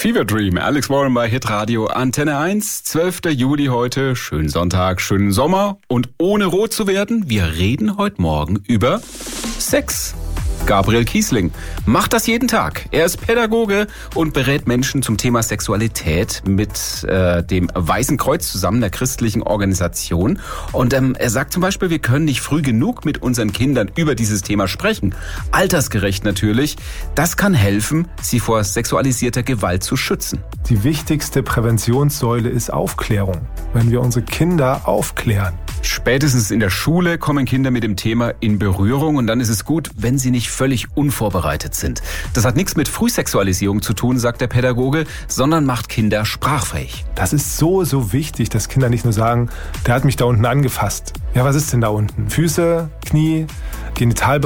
Fever Dream, Alex Warren bei Hitradio Antenne 1, 12. Juli heute, schönen Sonntag, schönen Sommer und ohne rot zu werden, wir reden heute Morgen über Sex. Gabriel Kiesling macht das jeden Tag. Er ist Pädagoge und berät Menschen zum Thema Sexualität mit dem Weißen Kreuz zusammen, der christlichen Organisation. Und er sagt zum Beispiel, wir können nicht früh genug mit unseren Kindern über dieses Thema sprechen. Altersgerecht natürlich. Das kann helfen, sie vor sexualisierter Gewalt zu schützen. Die wichtigste Präventionssäule ist Aufklärung. Wenn wir unsere Kinder aufklären. Spätestens in der Schule kommen Kinder mit dem Thema in Berührung und dann ist es gut, wenn sie nicht völlig unvorbereitet sind. Das hat nichts mit Frühsexualisierung zu tun, sagt der Pädagoge, sondern macht Kinder sprachfähig. Das ist so wichtig, dass Kinder nicht nur sagen, der hat mich da unten angefasst. Ja, was ist denn da unten? Füße, Knie, Genitalbereich.